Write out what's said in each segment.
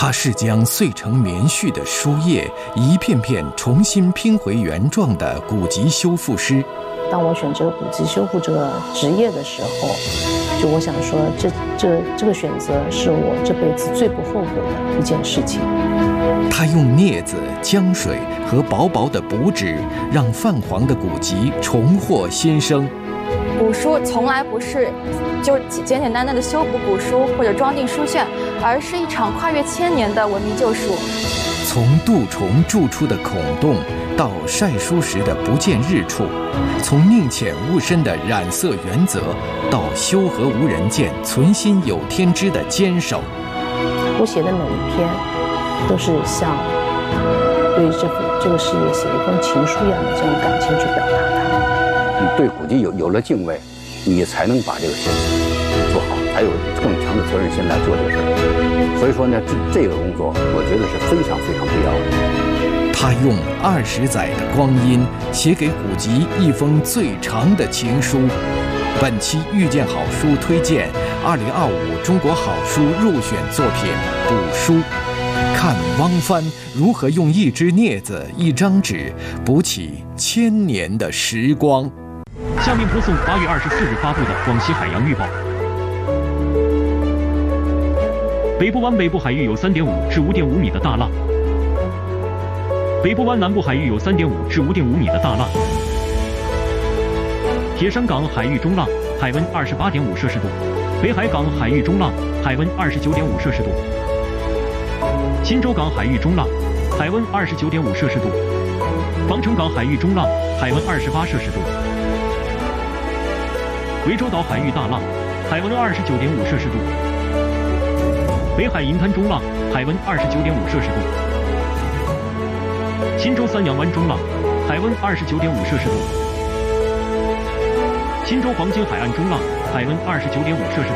它是将碎成棉絮的书页一片片重新拼回原状的古籍修复师。 当我选择古籍修复这个职业的时候，就我想说，这个选择是我这辈子最不后悔的一件事情。 他用镊子、浆水和薄薄的补纸，让泛黄的古籍重获新生。 古书从来不是就简简单单的修补古书或者装订书卷，而是一场跨越千年的文明救赎。 从杜虫蛀出的孔洞，到晒书时的不见日处；从宁浅勿深的染色原则，到修和无人见、存心有天知的坚守。 我写的每一篇，都是像对于这个事业写一封情书一样的这种感情去表达它。 你对古籍有了敬畏，你才能把这个事做好，才有更强的责任心来做这个事儿。所以说呢，这个工作我觉得是非常非常必要的。 他用20载的光阴写给古籍一封最长的情书。本期遇见好书推荐2025中国好书入选作品《补书》，看汪帆如何用一只镊子、一张纸补起千年的时光。 下面播送8月24日发布的广西海洋预报。北部湾北部海域有3.5至5.5米的大浪，北部湾南部海域有3.5至5.5米的大浪。铁山港海域中浪，海温28.5摄氏度；北海港海域中浪，海温29.5摄氏度；钦州港海域中浪，海温29.5摄氏度；防城港海域中浪，海温28摄氏度；涠洲岛海域大浪，海温29.5摄氏度；北海银滩中浪，海温29.5摄氏度；钦州三阳湾中浪，海温29.5摄氏度；钦州黄金海岸中浪，海温29.5摄氏度；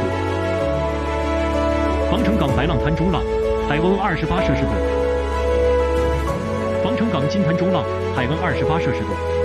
防城港白浪滩中浪，海温28摄氏度；防城港金滩中浪，海温28摄氏度。